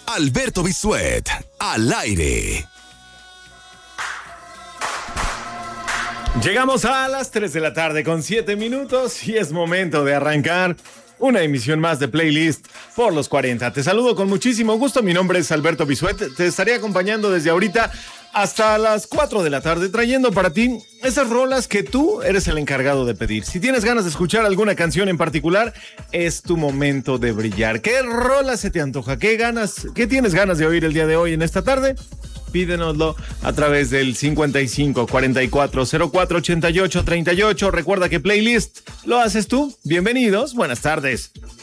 Alberto Bisuet, al aire. Llegamos a las 3 de la tarde con 7 minutos y es momento de arrancar una emisión más de Playlist por los 40. Te saludo con muchísimo gusto, mi nombre es Alberto Bisuet, te estaré acompañando desde ahorita hasta las 4 de la tarde, trayendo para ti esas rolas que tú eres el encargado de pedir. Si tienes ganas de escuchar alguna canción en particular, es tu momento de brillar. ¿Qué rola se te antoja? ¿Qué tienes ganas de oír el día de hoy en esta tarde? Pídenoslo a través del 55 44 04 88 38. Recuerda que Playlist lo haces tú. Bienvenidos, buenas tardes.